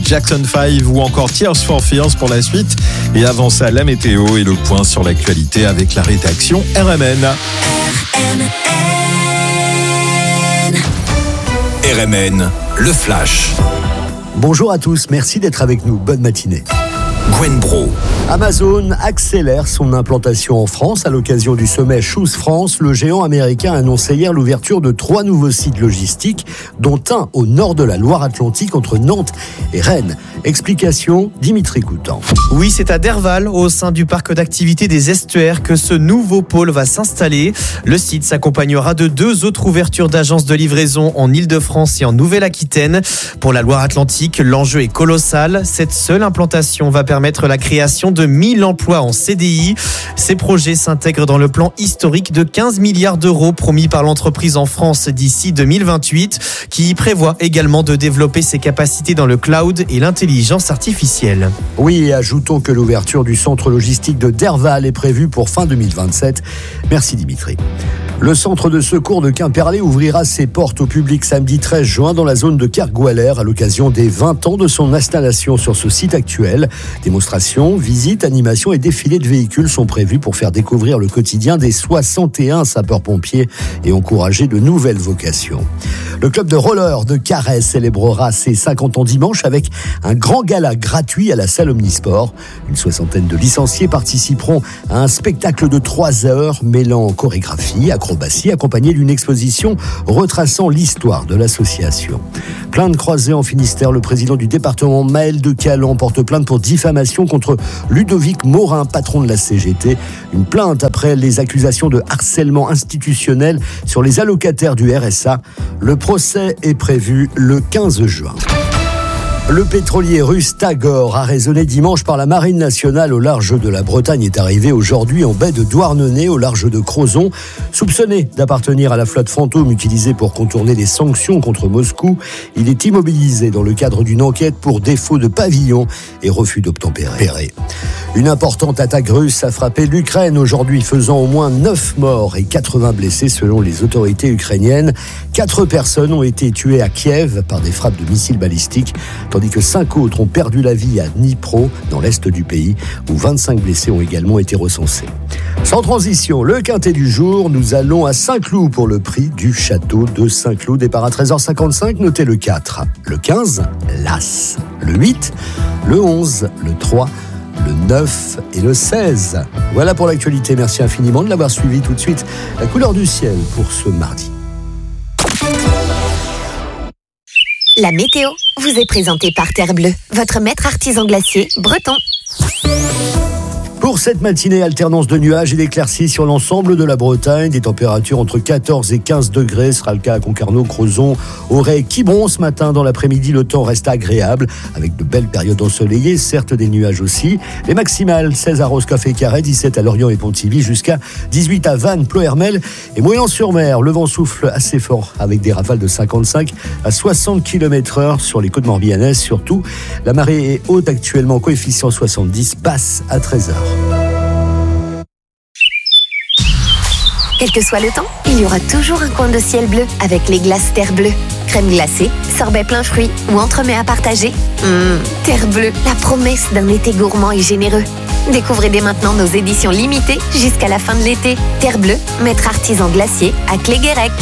Jackson 5 ou encore Tears for Fears pour la suite. Et avant ça, la météo et le point sur l'actualité avec la rédaction RMN. RMN, le Flash. Bonjour à tous, merci d'être avec nous. Bonne matinée. Gwen Bro. Amazon accélère son implantation en France. À l'occasion du sommet Choose France, le géant américain a annoncé hier l'ouverture de 3 nouveaux sites logistiques, dont un au nord de la Loire-Atlantique entre Nantes et Rennes. Explication, Dimitri Coutan. Oui, c'est à Derval, au sein du parc d'activités des estuaires, que ce nouveau pôle va s'installer. Le site s'accompagnera de 2 autres ouvertures d'agences de livraison en Île-de-France et en Nouvelle-Aquitaine. Pour la Loire-Atlantique, l'enjeu est colossal. Cette seule implantation va permettre la création de 1000 emplois en CDI. Ces projets s'intègrent dans le plan historique de 15 milliards d'euros promis par l'entreprise en France d'ici 2028, qui prévoit également de développer ses capacités dans le cloud et l'intelligence artificielle. Oui, et ajoutons que l'ouverture du centre logistique de Derval est prévue pour fin 2027. Merci Dimitri. Le centre de secours de Quimperlé ouvrira ses portes au public samedi 13 juin dans la zone de Kergualer à l'occasion des 20 ans de son installation sur ce site actuel. Démonstrations, visites, animations et défilés de véhicules sont prévus pour faire découvrir le quotidien des 61 sapeurs-pompiers et encourager de nouvelles vocations. Le club de roller de Carhaix célébrera ses 50 ans dimanche avec un grand gala gratuit à la salle Omnisport. Une 60aine de licenciés participeront à un spectacle de 3 heures mêlant chorégraphie, acrobatie, accompagné d'une exposition retraçant l'histoire de l'association. Plainte croisée en Finistère, le président du département Maël de Calan porte plainte pour diffamation contre Ludovic Morin, patron de la CGT. Une plainte après les accusations de harcèlement institutionnel sur les allocataires du RSA. Le procès est prévu le 15 juin. Le pétrolier russe Tagor, arraisonné dimanche par la Marine nationale au large de la Bretagne, est arrivé aujourd'hui en baie de Douarnenez, au large de Crozon. Soupçonné d'appartenir à la flotte fantôme utilisée pour contourner les sanctions contre Moscou, il est immobilisé dans le cadre d'une enquête pour défaut de pavillon et refus d'obtempérer. Une importante attaque russe a frappé l'Ukraine aujourd'hui, faisant au moins 9 morts et 80 blessés selon les autorités ukrainiennes. 4 personnes ont été tuées à Kiev par des frappes de missiles balistiques, tandis que 5 autres ont perdu la vie à Dnipro, dans l'est du pays, où 25 blessés ont également été recensés. Sans transition, le quintet du jour, nous allons à Saint-Cloud pour le prix du château de Saint-Cloud. Départ à 13h55, notez le 4, le 15, l'As, le 8, le 11, le 3, le 9 et le 16. Voilà pour l'actualité, merci infiniment de l'avoir suivi. Tout de suite, la couleur du ciel pour ce mardi. La météo vous est présentée par Terre Bleue, votre maître artisan glacier breton. Pour cette matinée, alternance de nuages et d'éclaircies sur l'ensemble de la Bretagne. Des températures entre 14 et 15 degrés. Ce sera le cas à Concarneau, Crozon, Auray, Quiberon. Ce matin, dans l'après-midi, le temps reste agréable avec de belles périodes ensoleillées, certes des nuages aussi. Les maximales, 16 à Roscoff et Carhaix, 17 à Lorient et Pontivy, jusqu'à 18 à Vannes, Ploërmel et Moyen-sur-Mer. Le vent souffle assez fort avec des rafales de 55 à 60 km/h sur les côtes morbihanaises. Surtout, la marée est haute actuellement, coefficient 70, basse à 13h. Quel que soit le temps, il y aura toujours un coin de ciel bleu avec les glaces Terre Bleue. Crème glacée, sorbet plein fruits ou entremets à partager. Terre Bleue, la promesse d'un été gourmand et généreux. Découvrez dès maintenant nos éditions limitées jusqu'à la fin de l'été. Terre Bleue, maître artisan glacier à Cléguérec.